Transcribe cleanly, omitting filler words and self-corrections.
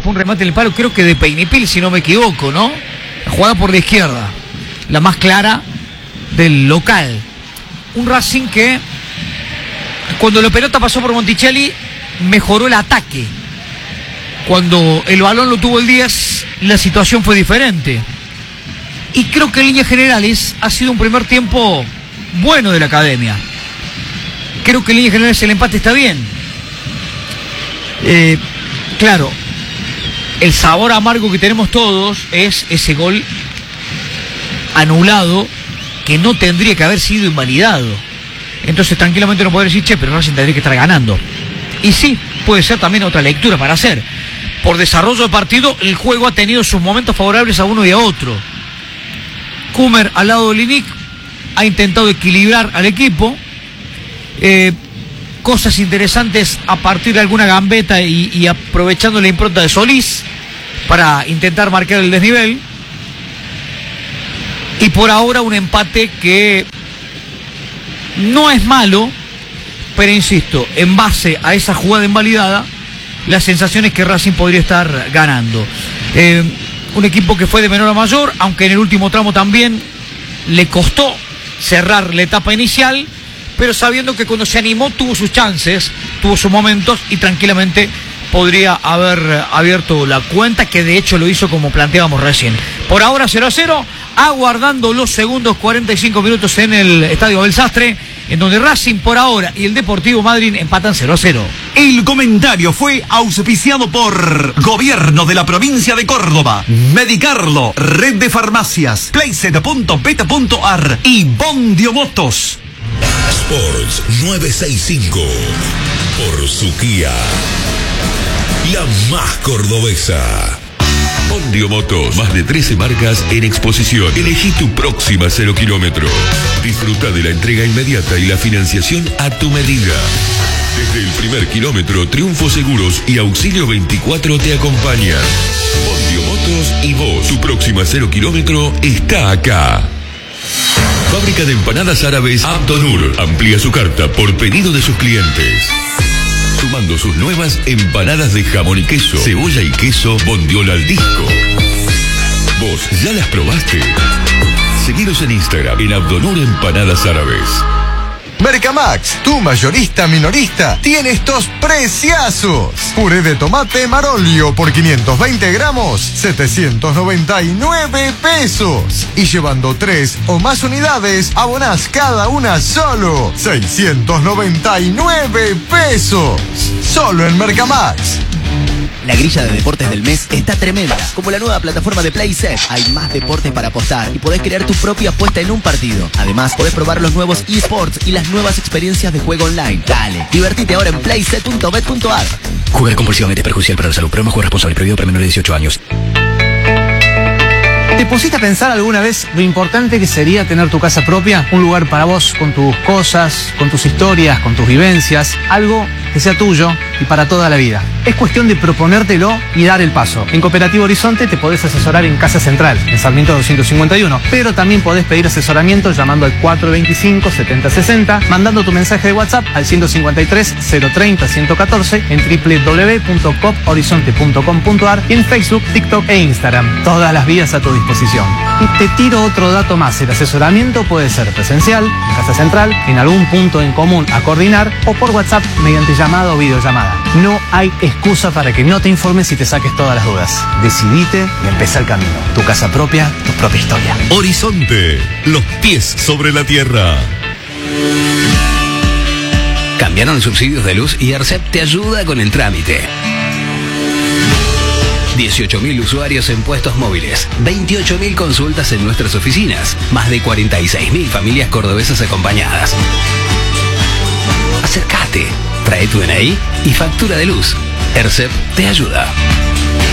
fue un remate en el palo, creo que de Peinipil, si no me equivoco, ¿no? Jugada por la izquierda, la más clara del local. Un Racing que, cuando la pelota pasó por Monticelli, mejoró el ataque. Cuando el balón lo tuvo el 10, la situación fue diferente. Y creo que en líneas generales ha sido un primer tiempo bueno de la academia. Creo que en líneas generales el empate está bien. Claro, el sabor amargo que tenemos todos es ese gol anulado que no tendría que haber sido invalidado. Entonces tranquilamente no poder decir, che, pero Racing tendría que estar ganando. Y sí, puede ser también otra lectura para hacer. Por desarrollo del partido, el juego ha tenido sus momentos favorables a uno y a otro. Kummer al lado de Linic ha intentado equilibrar al equipo. Cosas interesantes a partir de alguna gambeta y aprovechando la impronta de Solís para intentar marcar el desnivel. Y por ahora un empate que no es malo, pero insisto, en base a esa jugada invalidada, la sensación es que Racing podría estar ganando. Un equipo que fue de menor a mayor, aunque en el último tramo también le costó cerrar la etapa inicial, pero sabiendo que cuando se animó tuvo sus chances, tuvo sus momentos y tranquilamente podría haber abierto la cuenta, que de hecho lo hizo como planteábamos recién. Por ahora 0-0, aguardando los segundos 45 minutos en el Estadio Abel Sastre, en donde Racing por ahora y el Deportivo Madryn empatan 0-0. El comentario fue auspiciado por Gobierno de la Provincia de Córdoba, Medicarlo, Red de Farmacias, Playset.beta.ar y Bondio Motos. Sports 965 por Suquía, la más cordobesa. Bondio Motos, más de 13 marcas en exposición. Elegí tu próxima 0 kilómetro. Disfruta de la entrega inmediata y la financiación a tu medida. Desde el primer kilómetro, Triunfo Seguros y Auxilio 24 te acompañan. Bondio Motos y vos, tu próxima 0 kilómetro está acá. Fábrica de empanadas árabes Abdonur amplía su carta por pedido de sus clientes, sumando sus nuevas empanadas de jamón y queso, cebolla y queso, bondiola al disco. ¿Vos ya las probaste? Seguinos en Instagram en Abdonur Empanadas Árabes. Mercamax, tu mayorista minorista, tiene estos preciazos. Puré de tomate Marolio por 520 gramos, 799 pesos. Y llevando 3 o más unidades, abonás cada una solo 699 pesos. Solo en Mercamax. La grilla de deportes del mes está tremenda. Como la nueva plataforma de Playset, hay más deportes para apostar y podés crear tu propia apuesta en un partido. Además, podés probar los nuevos eSports y las nuevas experiencias de juego online. Dale, divertite ahora en playset.bet.ar. Jugar compulsivamente es perjudicial para la salud. Programa juego responsable, prohibido para menores de 18 años. ¿Te pusiste a pensar alguna vez lo importante que sería tener tu casa propia? Un lugar para vos, con tus cosas, con tus historias, con tus vivencias. Algo que sea tuyo y para toda la vida. Es cuestión de proponértelo y dar el paso. En Cooperativa Horizonte te podés asesorar en Casa Central, en Sarmiento 251. Pero también podés pedir asesoramiento llamando al 425-7060, mandando tu mensaje de WhatsApp al 153-030-114 en www.coophorizonte.com.ar y en Facebook, TikTok e Instagram. Todas las vías a tu disposición. Y te tiro otro dato más. El asesoramiento puede ser presencial, en Casa Central, en algún punto en común a coordinar o por WhatsApp mediante llamada o videollamada. No hay excusa para que no te informes y te saques todas las dudas. Decidite y empezá el camino. Tu casa propia, tu propia historia. Horizonte, los pies sobre la tierra. Cambiaron subsidios de luz y ARCEP te ayuda con el trámite. 18.000 usuarios en puestos móviles, 28.000 consultas en nuestras oficinas, más de 46.000 familias cordobesas acompañadas. Acércate, trae tu DNI y factura de luz. ARCEP te ayuda.